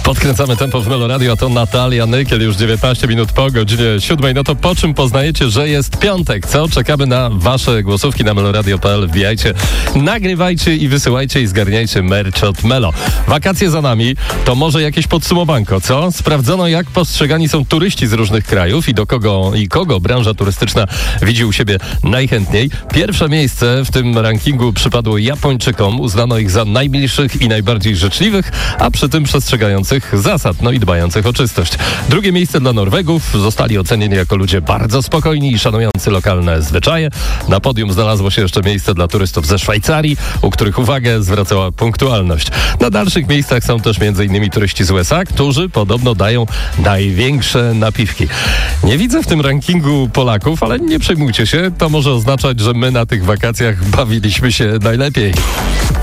Podkręcamy tempo w Melo Radio, a to Natalia Nykiel, już 19 minut po godzinie 7. No to po czym poznajecie, że jest piątek? Co? Czekamy na wasze głosówki na meloradio.pl. Wbijajcie, nagrywajcie i wysyłajcie i zgarniajcie merch od Melo. Wakacje za nami, to może jakieś podsumowanko, co? Sprawdzono, jak postrzegani są turyści z różnych krajów i do kogo branża turystyczna widzi u siebie najchętniej. Pierwsze miejsce w tym rankingu przypadło Japończykom. Uznano ich za najmilszych i najbardziej życzliwych, a przy tym przestrzegających zasad, no i dbających o czystość. Drugie miejsce dla Norwegów. Zostali ocenieni jako ludzie bardzo spokojni i szanujący lokalne zwyczaje. Na podium znalazło się jeszcze miejsce dla turystów ze Szwajcarii, u których uwagę zwracała punktualność. Na dalszych miejscach są też m.in. turyści z USA, którzy podobno dają największe napiwki. Nie widzę w tym rankingu Polaków, ale nie przejmujcie się, to może oznaczać, że my na tych wakacjach bawiliśmy się najlepiej.